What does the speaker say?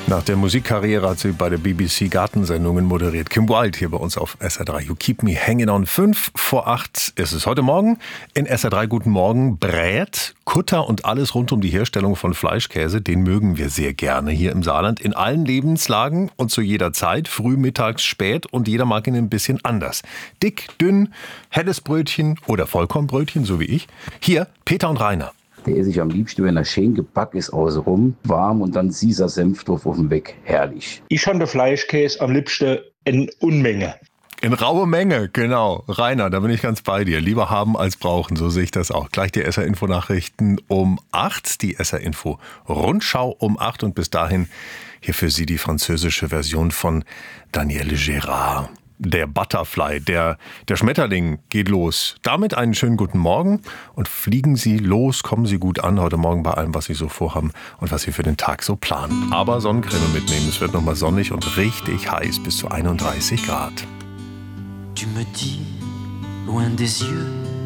Nach der Musikkarriere hat sie bei der BBC Gartensendungen moderiert. Kim Wilde hier bei uns auf SR3. You keep me hanging on. 7:55 ist es heute Morgen. In SR3 Guten Morgen. Brät, Kutter und alles rund um die Herstellung von Fleischkäse, den mögen wir sehr gerne hier im Saarland. In allen Lebenslagen und zu jeder Zeit. Früh, mittags, spät und jeder mag ihn ein bisschen anders. Dick, dünn, helles Brötchen oder Vollkornbrötchen, so wie ich. Hier Peter und Rainer. Der esse ich am liebsten, wenn er schön gebacken ist, außenrum, warm und dann süßer Senf drauf auf dem Weg. Herrlich. Ich fand den Fleischkäse am liebsten in Unmenge. In raue Menge, genau. Rainer, da bin ich ganz bei dir. Lieber haben als brauchen, so sehe ich das auch. Gleich die SR-Info-Nachrichten um 8, die SR-Info-Rundschau um 8 und bis dahin hier für Sie die französische Version von Danielle Gérard. Der Butterfly, der Schmetterling geht los. Damit einen schönen guten Morgen und fliegen Sie los, kommen Sie gut an heute Morgen bei allem, was Sie so vorhaben und was Sie für den Tag so planen. Aber Sonnencreme mitnehmen, es wird nochmal sonnig und richtig heiß, bis zu 31 Grad. Tu me dis, loin des yeux